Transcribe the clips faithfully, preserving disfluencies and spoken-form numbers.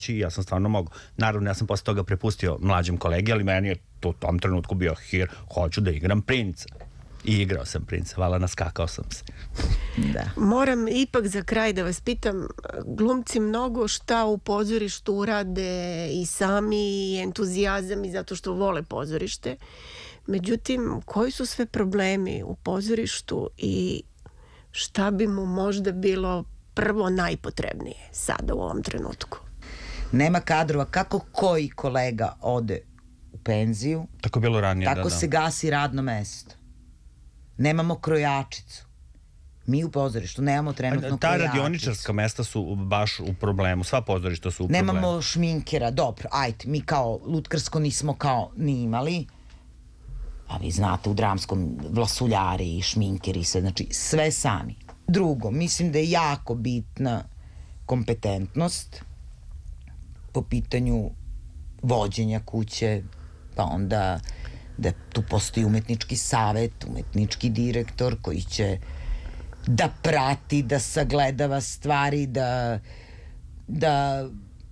Ja sam stvarno mogao. Naravno, ja sam posle toga prepustio mlađem kolegi, ali meni je to u tom trenutku bio hir, hoću da igram princa. I igrao sam princa, hvala, naskakao sam se. Da. Moram ipak za kraj da vas pitam, glumci mnogo šta u pozorištu urade i sami, i entuzijazam i zato što vole pozorište. Međutim, koji su sve problemi u pozorištu i šta bi mu možda bilo prvo najpotrebnije sada u ovom trenutku? Nema kadrova. Kako koji kolega ode u penziju, tako je bilo ranije, tako da, da. se gasi radno mesto. Nemamo krojačicu. Mi u pozorištu nemamo trenutno Ta krojačicu. radioničarska mesta su baš u problemu. Sva pozorišta su u problemu. Nemamo šminkera. Dobro, ajde, mi kao lutkarsko nismo kao ni imali. A vi znate, u dramskom vlasuljari i šminkeri, sve, znači sve sami. Drugo, mislim da je jako bitna kompetentnost po pitanju vođenja kuće, pa onda da tu postoji umetnički savet, umetnički direktor koji će da prati, da sagledava stvari, da da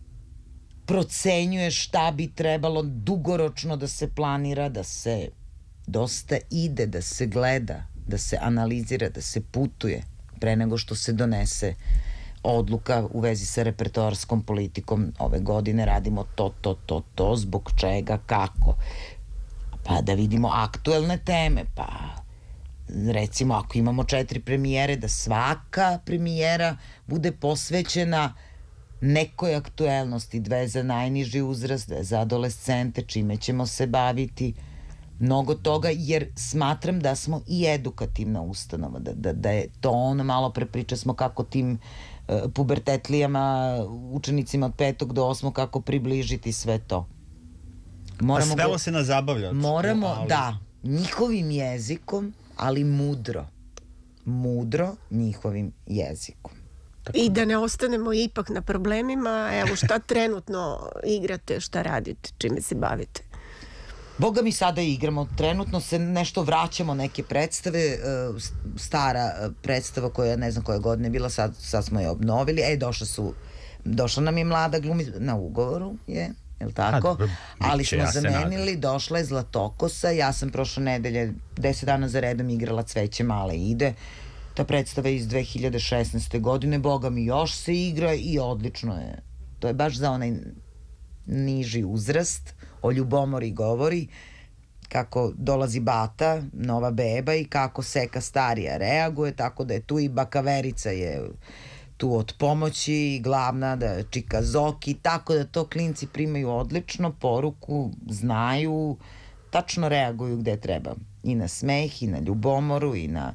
procenjuje šta bi trebalo dugoročno da se planira, da se dosta ide, da se gleda, da se analizira, da se putuje pre nego što se donese odluka u vezi sa repertoarskom politikom. Ove godine radimo to, to, to, to, zbog čega, kako. Pa da vidimo aktuelne teme, pa recimo ako imamo četiri premijere, da svaka premijera bude posvećena nekoj aktuelnosti, dve za najniži uzrast, dve za adolescente, čime ćemo se baviti, mnogo toga, jer smatram da smo i edukativna ustanova, da, da, da je to ono, malo pre priča smo kako tim uh, pubertetlijama, učenicima od petog do osmog, kako približiti sve to. Moramo, pa svelo se na zabavljač. Moramo, ali... da, njihovim jezikom, ali mudro. Mudro njihovim jezikom. I da ne ostanemo ipak na problemima, evo šta trenutno igrate, šta radite, čime se bavite? Boga mi sada igramo, trenutno se nešto vraćamo, neke predstave, stara predstava koja ne znam koje godine bila, sad, sad smo je obnovili, e, došla su, došla nam je mlada glumica, na ugovoru je, je li tako? A, ali smo ja zamenili, došla je Zlatokosa, ja sam prošle nedelje, deset dana za redom igrala Cveće male ide, ta predstava je iz dve hiljade šesnaeste. godine, Boga mi još se igra i odlično je, to je baš za onaj niži uzrast, o ljubomori govori, kako dolazi bata, nova beba i kako seka starija reaguje, tako da je tu i Bakaverica je tu od pomoći, glavna da čika Zoki, tako da to klinci primaju odlično poruku, znaju, tačno reaguju gde treba. I na smeh, i na ljubomoru, i na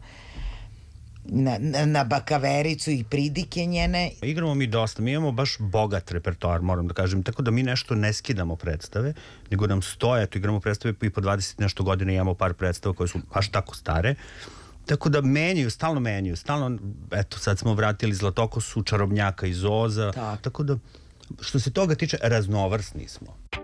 Na, na, na Bakavericu i pridike njene. Igramo mi dosta, mi imamo baš bogat repertoar, moram da kažem, tako da mi nešto ne skidamo predstave, nego nam stoje, tu igramo predstave i po dvadeset nešto godina imamo par predstava koje su baš tako stare, tako da menjaju, stalno menjaju, stalno, eto sad smo vratili Zlatokosu, Čarobnjaka iz Oza, tako da što se toga tiče raznovrsni smo.